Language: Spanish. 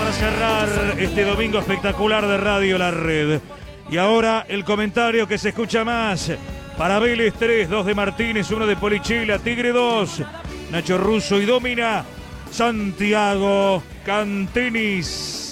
para cerrar este domingo espectacular de Radio La Red. Y ahora el comentario que se escucha más. Para Vélez 3, 2 de Martínez, 1 de Polichila, Tigre 2, Nacho Russo y Domina, Santiago Cantenis.